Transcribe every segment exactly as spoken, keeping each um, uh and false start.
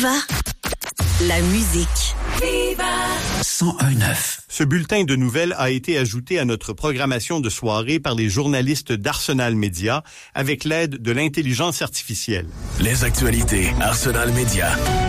Viva la musique. Viva cent un neuf. Ce bulletin de nouvelles a été ajouté à notre programmation de soirée par les journalistes d'Arsenal Média avec l'aide de l'intelligence artificielle. Les actualités Arsenal Média.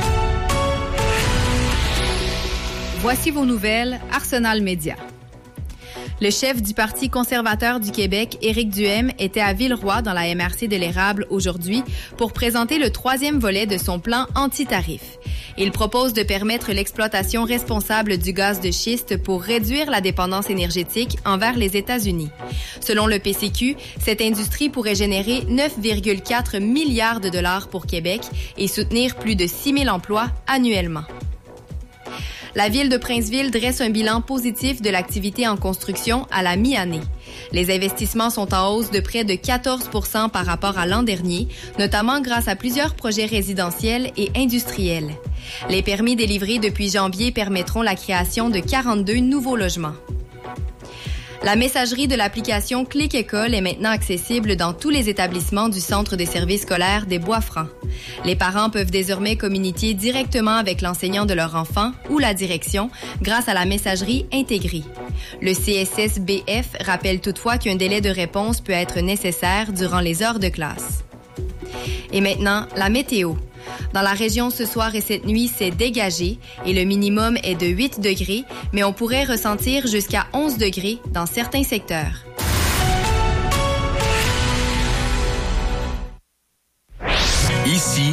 Voici vos nouvelles Arsenal Média. Le chef du Parti conservateur du Québec, Éric Duhaime, était à Villeroy dans la M R C de l'Érable aujourd'hui pour présenter le troisième volet de son plan anti-tarif. Il propose de permettre l'exploitation responsable du gaz de schiste pour réduire la dépendance énergétique envers les États-Unis. Selon le P C Q, cette industrie pourrait générer neuf virgule quatre milliards de dollars pour Québec et soutenir plus de six mille emplois annuellement. La ville de Princeville dresse un bilan positif de l'activité en construction à la mi-année. Les investissements sont en hausse de près de quatorze pour cent par rapport à l'an dernier, notamment grâce à plusieurs projets résidentiels et industriels. Les permis délivrés depuis janvier permettront la création de quarante-deux nouveaux logements. La messagerie de l'application Clic École est maintenant accessible dans tous les établissements du Centre des services scolaires des Bois-Francs. Les parents peuvent désormais communiquer directement avec l'enseignant de leur enfant ou la direction grâce à la messagerie intégrée. Le C S S B F rappelle toutefois qu'un délai de réponse peut être nécessaire durant les heures de classe. Et maintenant, la météo. Dans la région ce soir et cette nuit, c'est dégagé et le minimum est de huit degrés, mais on pourrait ressentir jusqu'à onze degrés dans certains secteurs. Ici,